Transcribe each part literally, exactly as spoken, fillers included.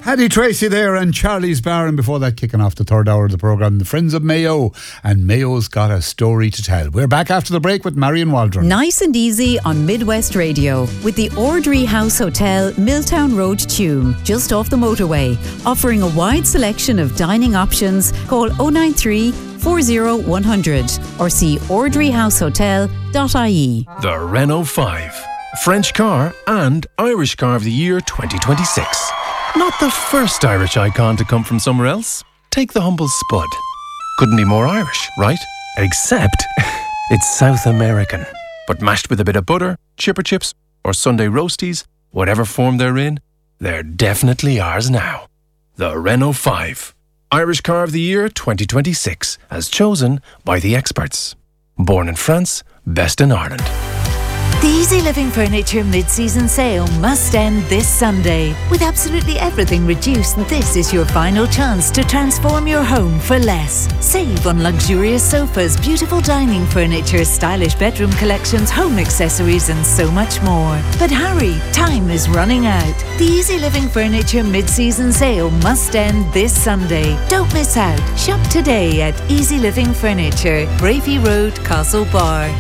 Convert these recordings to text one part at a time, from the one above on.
Paddy Tracy there and Charlie's Bar, and before that, kicking off the third hour of the programme, the Friends of Mayo, and Mayo's got a story to tell. We're back after the break with Marion Waldron. Nice and easy on Midwest Radio with the Ordry House Hotel, Milltown Road, Tuam, just off the motorway, offering a wide selection of dining options. Call oh nine three, four oh one hundred or see ordry house hotel dot I E. The Renault five, French car and Irish car of the year twenty twenty-six. Not the first Irish icon to come from somewhere else. Take the humble Spud. Couldn't be more Irish, right? Except it's South American. But mashed with a bit of butter, chipper chips, or Sunday roasties, whatever form they're in, they're definitely ours now. The Renault five, Irish car of the year twenty twenty-six, as chosen by the experts. Born in France, best in Ireland. The Easy Living Furniture mid-season sale must end this Sunday. With absolutely everything reduced, this is your final chance to transform your home for less. Save on luxurious sofas, beautiful dining furniture, stylish bedroom collections, home accessories and so much more. But hurry, time is running out. The Easy Living Furniture mid-season sale must end this Sunday. Don't miss out. Shop today at Easy Living Furniture, Brafey Road, Castlebar.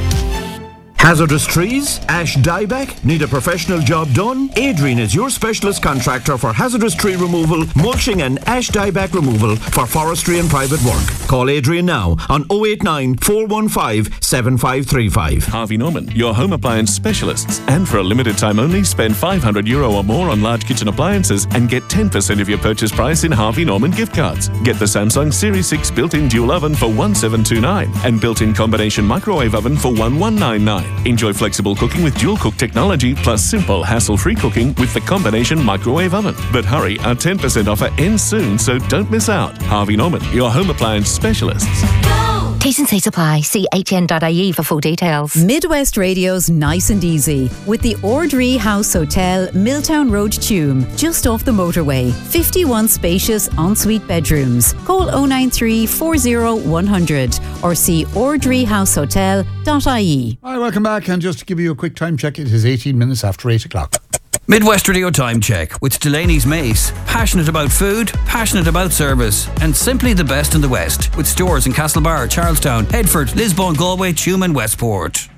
Hazardous trees? Ash dieback? Need a professional job done? Adrian is your specialist contractor for hazardous tree removal, mulching and ash dieback removal for forestry and private work. Call Adrian now on oh eight nine, four one five, seven five three five. Harvey Norman, your home appliance specialists. And for a limited time only, spend five hundred euro or more on large kitchen appliances and get ten percent of your purchase price in Harvey Norman gift cards. Get the Samsung Series six built-in dual oven for one seven two nine and built-in combination microwave oven for one one nine nine. Enjoy flexible cooking with dual cook technology plus simple hassle-free cooking with the combination microwave oven. But hurry, our ten percent offer ends soon, so don't miss out. Harvey Norman, your home appliance specialists. T's and C's apply. See H N dot I E for full details. Midwest Radio's Nice and Easy with the Ordry House Hotel, Milltown Road, Tuam, just off the motorway. fifty-one spacious ensuite bedrooms. Call oh nine three, four oh one hundred or see ordry house hotel dot I E. Hi, welcome back, and just to give you a quick time check, it is eighteen minutes after eight o'clock. Midwest Radio Time Check with Delaney's Mace. Passionate about food, passionate about service, and simply the best in the West. With stores in Castlebar, Charlestown, Headford, Lisbon, Galway, Tuam and Westport.